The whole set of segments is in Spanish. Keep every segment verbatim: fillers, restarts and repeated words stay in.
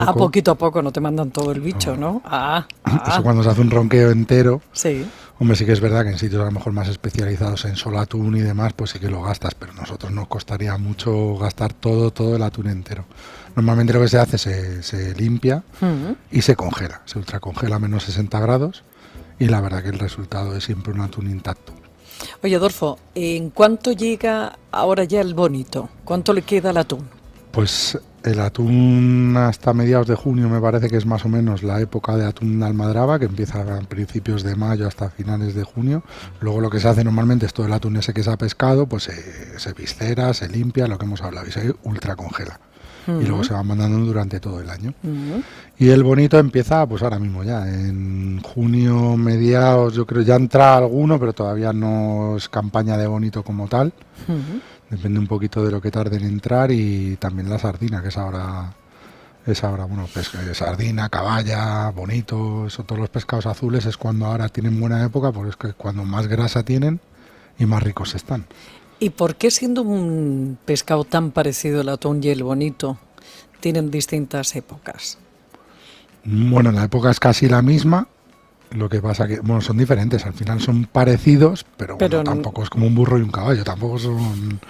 poco. A poquito a poco, no te mandan todo el bicho, ¿no? ¿no? Ah, ah. Eso cuando se hace un ronqueo entero. Sí. Hombre, sí que es verdad que en sitios a lo mejor más especializados en solo atún y demás, pues sí que lo gastas, pero a nosotros nos costaría mucho gastar todo, todo el atún entero. Normalmente lo que se hace se, se limpia uh-huh. y se congela, se ultracongela a menos sesenta grados y la verdad que el resultado es siempre un atún intacto. Oye, Adolfo, ¿en cuánto llega ahora ya el bonito? ¿Cuánto le queda al atún? Pues el atún hasta mediados de junio me parece que es más o menos la época de atún de almadraba, que empieza a principios de mayo hasta finales de junio. Luego lo que se hace normalmente es todo el atún ese que se ha pescado, pues se, se viscera, se limpia, lo que hemos hablado, y se ultracongela. Uh-huh. Y luego se va mandando durante todo el año. Uh-huh. Y el bonito empieza pues ahora mismo ya, en junio, mediados, yo creo ya entra alguno, pero todavía no es campaña de bonito como tal. Uh-huh. Depende un poquito de lo que tarde en entrar y también la sardina, que es ahora, es ahora bueno, pesca, sardina, caballa, bonito, eso, todos los pescados azules es cuando ahora tienen buena época, porque es que cuando más grasa tienen y más ricos están. ¿Y por qué siendo un pescado tan parecido el atún y el bonito tienen distintas épocas? Bueno, la época es casi la misma. Lo que pasa que, bueno, son diferentes, al final son parecidos, pero, pero bueno, tampoco es como un burro y un caballo, tampoco son...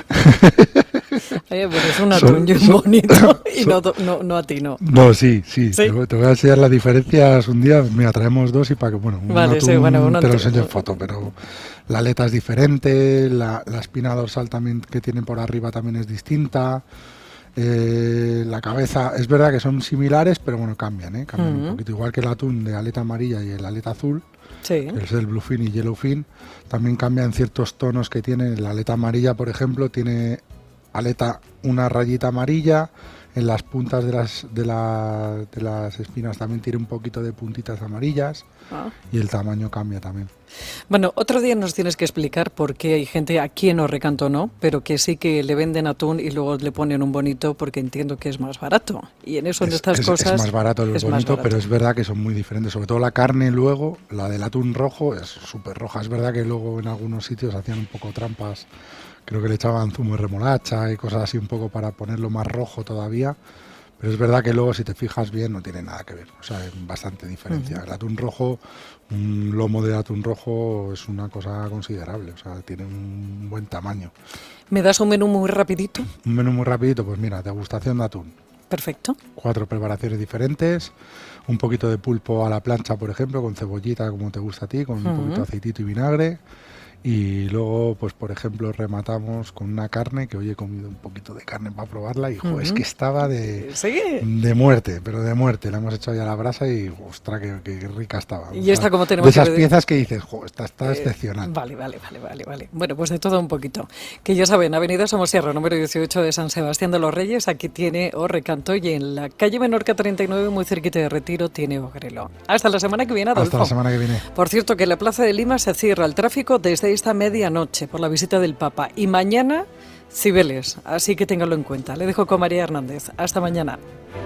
Oye, pues es un atún y un bonito, y no, no, no a ti, no. No, sí, sí, ¿Sí? Te, te voy a enseñar las diferencias un día, mira, traemos dos y para que, bueno, un vale, atún sí, bueno, uno te lo ante... enseño en foto, pero la aleta es diferente, la, la espina dorsal también que tienen por arriba también es distinta. Eh, la cabeza, es verdad que son similares, pero bueno, cambian, ¿eh? cambian uh-huh. un poquito, igual que el atún de aleta amarilla y el aleta azul, sí. que es el bluefin y yellowfin, también cambian ciertos tonos que tiene. La aleta amarilla, por ejemplo, tiene aleta una rayita amarilla, en las puntas de las de, la, de las espinas también tiene un poquito de puntitas amarillas ah. y el tamaño cambia también. Bueno, otro día nos tienes que explicar por qué hay gente aquí en Orrecanto no, pero que sí que le venden atún y luego le ponen un bonito porque entiendo que es más barato. Y en eso, es, en estas es, cosas... Es más barato el es bonito, barato. Pero es verdad que son muy diferentes. Sobre todo la carne luego, la del atún rojo es súper roja. Es verdad que luego en algunos sitios hacían un poco trampas. Creo que le echaban zumo de remolacha y cosas así un poco para ponerlo más rojo todavía. Pero es verdad que luego, si te fijas bien, no tiene nada que ver. O sea, hay bastante diferencia. Uh-huh. El atún rojo, un lomo de atún rojo es una cosa considerable. O sea, tiene un buen tamaño. ¿Me das un menú muy rapidito? Un menú muy rapidito, pues mira, degustación de atún. Perfecto. Cuatro preparaciones diferentes. Un poquito de pulpo a la plancha, por ejemplo, con cebollita, como te gusta a ti, con uh-huh. un poquito de aceitito y vinagre. Y luego, pues por ejemplo, rematamos con una carne, que hoy he comido un poquito de carne para probarla y jo, uh-huh. es que estaba de, ¿Sí? de muerte, pero de muerte. La hemos hecho ya a la brasa y ostras, que, que rica estaba. Y o sea, esta como tenemos de esas que... piezas que dices, jo, esta está eh, excepcional. Vale, vale, vale, vale, vale. Bueno, pues de todo un poquito. Que ya saben, Avenida Somosierra, número dieciocho de San Sebastián de los Reyes, aquí tiene Orrecanto y en la calle Menorca treinta y nueve, muy cerquita de Retiro, tiene Ogrelo. Hasta la semana que viene, Adolfo. Hasta la semana que viene. Por cierto, que la Plaza de Lima se cierra el tráfico desde esta medianoche por la visita del Papa y mañana Cibeles, así que ténganlo en cuenta. Le dejo con María Hernández. Hasta mañana.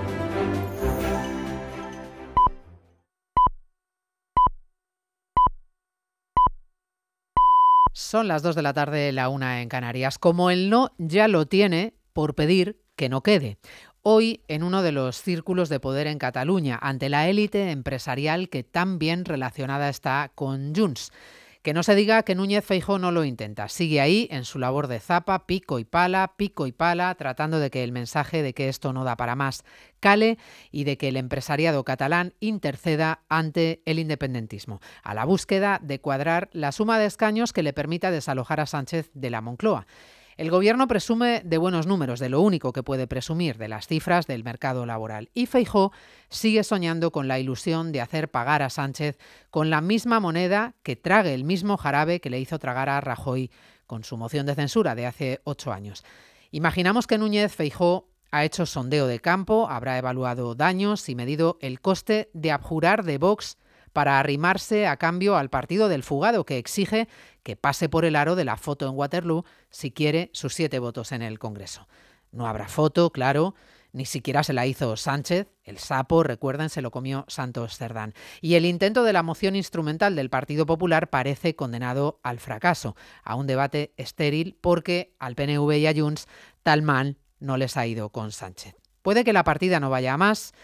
Son las dos de la tarde, la una en Canarias. Como el no ya lo tiene, por pedir que no quede. Hoy, en uno de los círculos de poder en Cataluña, ante la élite empresarial que tan bien relacionada está con Junts. Que no se diga que Núñez Feijóo no lo intenta. Sigue ahí en su labor de zapa, pico y pala, pico y pala, tratando de que el mensaje de que esto no da para más cale y de que el empresariado catalán interceda ante el independentismo, a la búsqueda de cuadrar la suma de escaños que le permita desalojar a Sánchez de la Moncloa. El Gobierno presume de buenos números, de lo único que puede presumir, de las cifras del mercado laboral. Y Feijóo sigue soñando con la ilusión de hacer pagar a Sánchez con la misma moneda que trague el mismo jarabe que le hizo tragar a Rajoy con su moción de censura de hace ocho años. Imaginamos que Núñez Feijóo ha hecho sondeo de campo, habrá evaluado daños y medido el coste de abjurar de Vox para arrimarse a cambio al partido del fugado, que exige que pase por el aro de la foto en Waterloo si quiere sus siete votos en el Congreso. No habrá foto, claro, ni siquiera se la hizo Sánchez, el sapo, recuerden, se lo comió Santos Cerdán. Y el intento de la moción instrumental del Partido Popular parece condenado al fracaso, a un debate estéril, porque al P N V y a Junts tal mal no les ha ido con Sánchez. Puede que la partida no vaya a más,